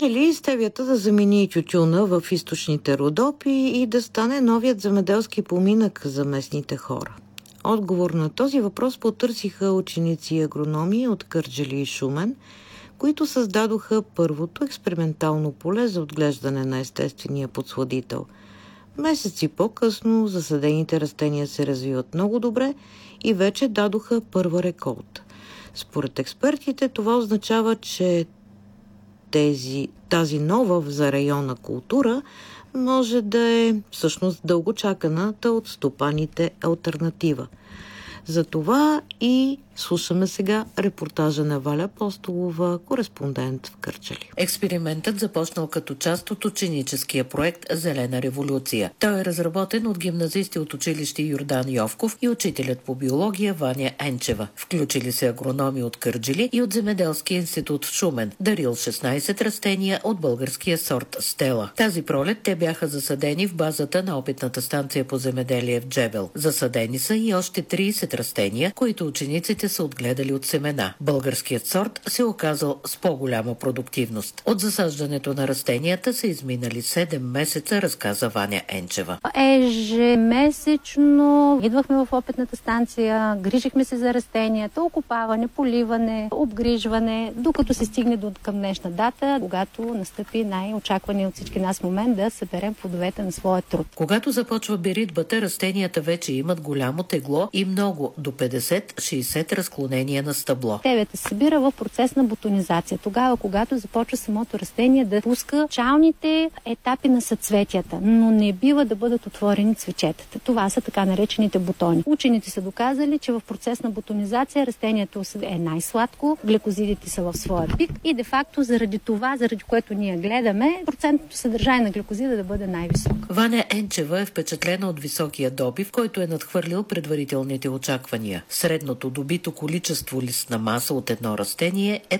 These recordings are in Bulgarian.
Може ли стевията да замени тютюна в източните Родопи и да стане новият земеделски поминък за местните хора? Отговор на този въпрос потърсиха ученици и агрономи от Кърджали и Шумен, които създадоха първото експериментално поле за отглеждане на естествения подсладител. Месеци по-късно засадените растения се развиват много добре и вече дадоха първа реколта. Според експертите това означава, че тази нова за района култура може да е всъщност дългочаканата от стопаните алтернатива. Затова и слушаме сега репортажа на Валя Апостолова, кореспондент в Кърджали. Експериментът започнал като част от ученическия проект «Зелена революция». Той е разработен от гимназисти от училище Йордан Йовков и учителят по биология Ваня Енчева. Включили се агрономи от Кърджали и от Земеделския институт в Шумен. Дарил 16 растения от българския сорт Стела. Тази пролет те бяха засадени в базата на опитната станция по земеделие в Джебел. Засадени са и още 30 растения, които учениците са отгледали от семена. Българският сорт се оказал с по-голяма продуктивност. От засаждането на растенията са изминали 7 месеца, разказа Ваня Енчева. Ежемесечно идвахме в опитната станция, грижихме се за растенията, окопаване, поливане, обгрижване, докато се стигне до към днешна дата, когато настъпи най-очаквания от всички нас момент да съберем плодовете на своя труд. Когато започва беритбата, растенията вече имат голямо тегло и много, до 50-60 разклонения на стъбло. Стевията се събира в процес на бутонизация. Тогава, когато започва самото растение да пуска началните етапи на съцветията, но не бива да бъдат отворени цветчетата. Това са така наречените бутони. Учените са доказали, че в процес на бутонизация растението е най-сладко, гликозидите са в своя пик и де-факто заради това, заради което ние гледаме, процентното съдържание на гликозида да бъде най-високо. Ваня Енчева е впечатлена от високия добив, който е надхвърлил предварителните очаквания. Средното добито количество листна маса от едно растение е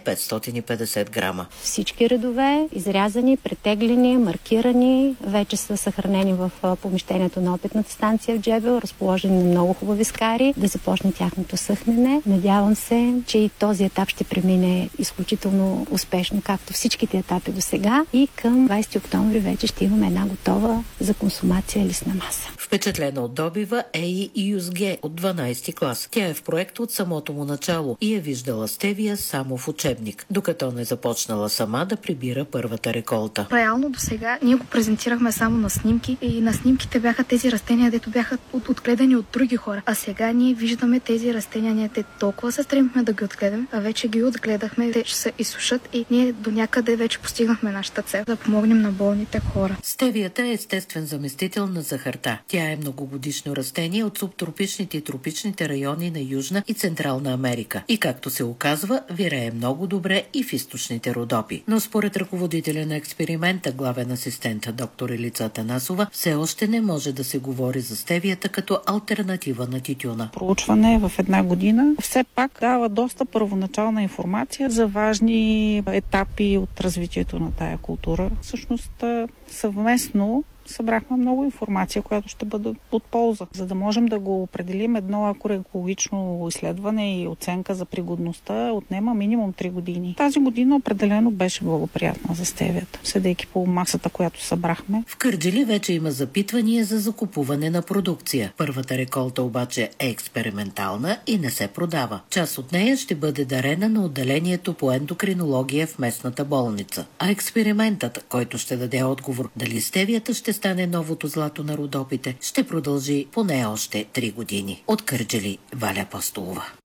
550 грама. Всички редове, изрязани, претеглени, маркирани, вече са съхранени в помещението на опитната станция в Джебел, разположени на много хубави скари, да започне тяхното съхнене. Надявам се, че и този етап ще премине изключително успешно, както всичките етапи до сега, и към 20 октомври вече ще имаме една готова за консумация листна маса. Впечатлена от добива е и Юзге от 12 клас. Тя е в проект от самото му начало и е виждала стевия само в учебник, докато не започнала сама да прибира първата реколта. Реално до сега ние го презентирахме само на снимки и на снимките бяха тези растения, дето бяха отгледани от други хора. А сега ние виждаме тези растения, ние те толкова се стремихме да ги отгледаме, а вече ги отгледахме, те ще се изсушат и ние до някъде вече постигнахме нашата цел да помогнем на болните хора. Стевията е естествен заместител на захарта. Тя е многогодишно растение от субтропичните и тропичните райони на Южна и Централна Америка и, както се оказва, вирее много добре и в източните Родопи. Но според ръководителя на експеримента, главен асистент доктор Елица Атанасова, все още не може да се говори за стевията като алтернатива на тютюна. Проучване в една година все пак дава доста първоначална информация за важни етапи от развитието на тая култура. Всъщност съвместно събрахме много информация, която ще бъде от полза, за да можем да го определим. Едно агроекологично изследване и оценка за пригодността отнема минимум 3 години. Тази година определено беше благоприятна за стевията, седейки по масата, която събрахме. В Кърджали вече има запитвания за закупуване на продукция. Първата реколта обаче е експериментална и не се продава. Част от нея ще бъде дарена на отделението по ендокринология в местната болница. А експериментът, който ще даде отговор дали стевията ще стане новото злато на Родопите, ще продължи поне още 3 години. От Кърджали, Валя Апостолова.